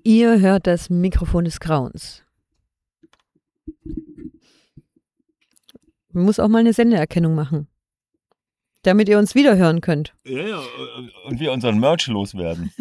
Ihr hört das Mikrofon des Grauens. Man muss auch mal eine Sendeerkennung machen, damit ihr uns wiederhören könnt. Ja, und wir unseren Merch loswerden.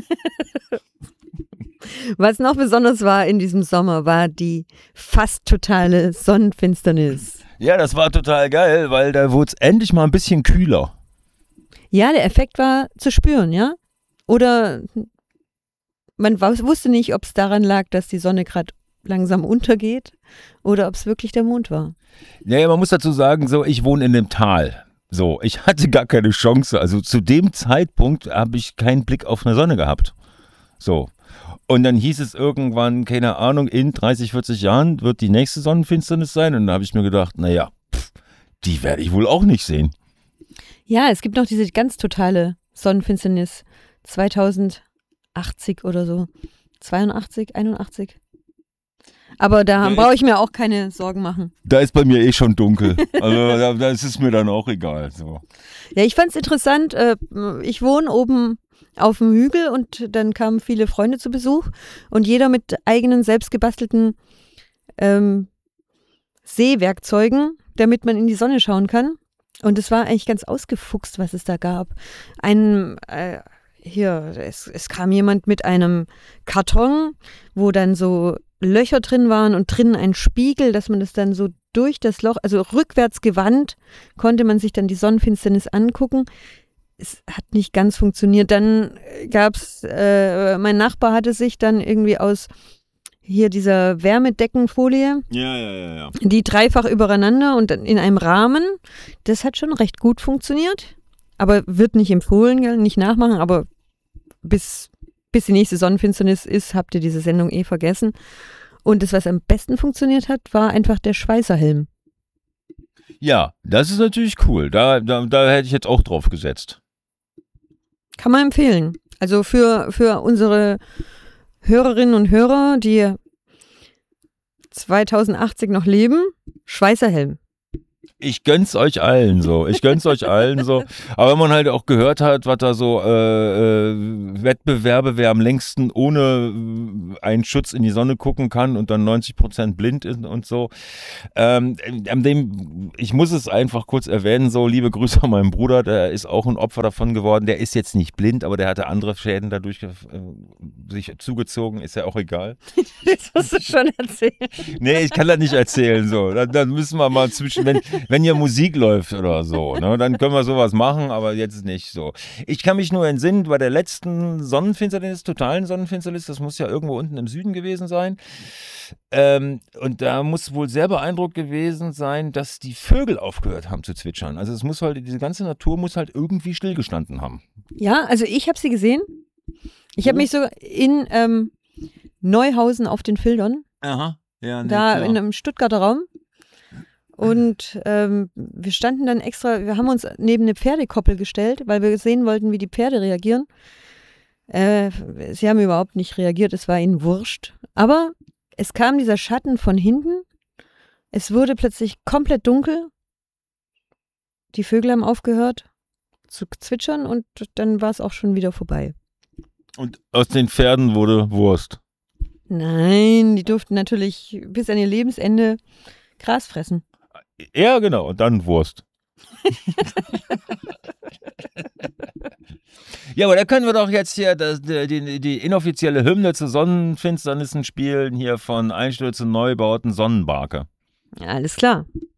Was noch besonders war in diesem Sommer, war die fast totale Sonnenfinsternis. Ja, das war total geil, weil da wurde es endlich mal ein bisschen kühler. Ja, der Effekt war zu spüren, ja? Oder man wusste nicht, ob es daran lag, dass die Sonne gerade langsam untergeht oder ob es wirklich der Mond war. Naja, man muss dazu sagen, so, ich wohne in dem Tal. So, ich hatte gar keine Chance. Also zu dem Zeitpunkt habe ich keinen Blick auf eine Sonne gehabt. So. Und dann hieß es irgendwann, keine Ahnung, in 30, 40 Jahren wird die nächste Sonnenfinsternis sein. Und dann habe ich mir gedacht, naja, die werde ich wohl auch nicht sehen. Ja, es gibt noch diese ganz totale Sonnenfinsternis 2080 oder so. 82, 81. Aber da brauche ich mir auch keine Sorgen machen. Da ist bei mir eh schon dunkel. Also da ist es mir dann auch egal. So. Ja, ich fand es interessant. Ich wohne oben auf dem Hügel und dann kamen viele Freunde zu Besuch und jeder mit eigenen selbstgebastelten Sehwerkzeugen, damit man in die Sonne schauen kann. Und es war eigentlich ganz ausgefuchst, was es da gab. Es kam jemand mit einem Karton, wo dann so Löcher drin waren und drinnen ein Spiegel, dass man das dann so durch das Loch, also rückwärts gewandt, konnte man sich dann die Sonnenfinsternis angucken. Es hat nicht ganz funktioniert. Dann gab's, mein Nachbar hatte sich dann irgendwie aus hier dieser Wärmedeckenfolie, Ja. die dreifach übereinander und dann in einem Rahmen. Das hat schon recht gut funktioniert, aber wird nicht empfohlen, gell? Nicht nachmachen, aber bis die nächste Sonnenfinsternis ist, habt ihr diese Sendung eh vergessen. Und das, was am besten funktioniert hat, war einfach der Schweißerhelm. Ja, das ist natürlich cool. Da hätte ich jetzt auch drauf gesetzt. Kann man empfehlen. Also für unsere Hörerinnen und Hörer, die 2080 noch leben, Schweißerhelm. Ich gönn's euch allen so. Aber wenn man halt auch gehört hat, was da so Wettbewerbe, wer am längsten ohne einen Schutz in die Sonne gucken kann und dann 90% blind ist und so. Ich muss es einfach kurz erwähnen, so liebe Grüße an meinen Bruder, der ist auch ein Opfer davon geworden. Der ist jetzt nicht blind, aber der hatte andere Schäden dadurch sich zugezogen, ist ja auch egal. Das musst du schon erzählen. Nee, ich kann das nicht erzählen. So. Dann müssen wir mal wenn hier Musik läuft oder so, ne, dann können wir sowas machen, aber jetzt nicht so. Ich kann mich nur entsinnen, bei der letzten totalen Sonnenfinsternis, das muss ja irgendwo unten im Süden gewesen sein. Und da muss wohl sehr beeindruckt gewesen sein, dass die Vögel aufgehört haben zu zwitschern. Also es muss halt, diese ganze Natur muss halt irgendwie stillgestanden haben. Ja, also ich habe sie gesehen. Ich habe mich so in Neuhausen auf den Fildern, Aha. Ja, da in einem Stuttgarter Raum. Und wir standen dann wir haben uns neben eine Pferdekoppel gestellt, weil wir sehen wollten, wie die Pferde reagieren. Sie haben überhaupt nicht reagiert, es war ihnen wurscht. Aber es kam dieser Schatten von hinten, es wurde plötzlich komplett dunkel, die Vögel haben aufgehört zu zwitschern und dann war es auch schon wieder vorbei. Und aus den Pferden wurde Wurst. Nein, die durften natürlich bis an ihr Lebensende Gras fressen. Ja, genau, und dann Wurst. Ja, aber da können wir doch jetzt hier die inoffizielle Hymne zu Sonnenfinsternissen spielen, hier von Einstürzen, Neubauten, Sonnenbarke. Ja, alles klar.